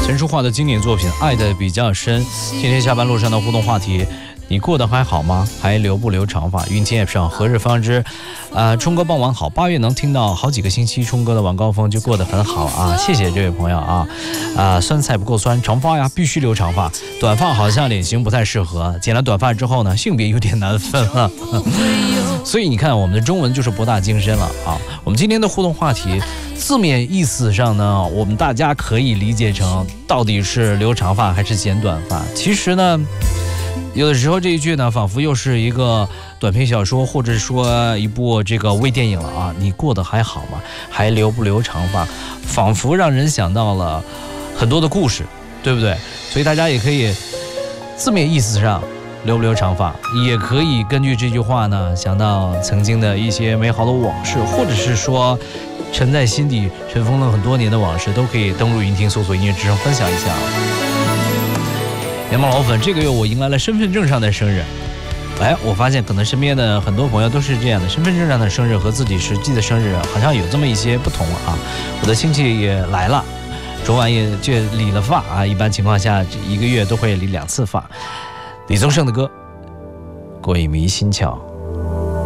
陈淑桦的经典作品《爱的比较深》。今天下班路上的互动话题，你过得还好吗？还留不留长发？云天 App 上何日方知，冲哥傍晚好，8月能听到好几个星期冲哥的晚高峰，就过得很好啊，谢谢这位朋友啊。酸菜不够酸，长发呀必须留长发，短发好像脸型不太适合，剪了短发之后呢，性别有点难分了。所以你看，我们的中文就是博大精深了啊。我们今天的互动话题，字面意思上呢，我们大家可以理解成到底是留长发还是剪短发。其实呢，有的时候这一句呢，仿佛又是一个短篇小说，或者说一部这个微电影了啊。你过得还好吗？还留不留长发？仿佛让人想到了很多的故事，对不对？所以大家也可以字面意思上留不留长发，也可以根据这句话呢，想到曾经的一些美好的往事，或者是说沉在心底尘封了很多年的往事，都可以登录云听搜索音乐之声分享一下。联盟老粉，这个月我迎来了身份证上的生日。我发现可能身边的很多朋友都是这样的，身份证上的生日和自己实际的生日好像有这么一些不同了啊。我的亲戚也来了，昨晚也就理了发啊，一般情况下一个月都会理2次发。李宗盛的歌《鬼迷心窍》。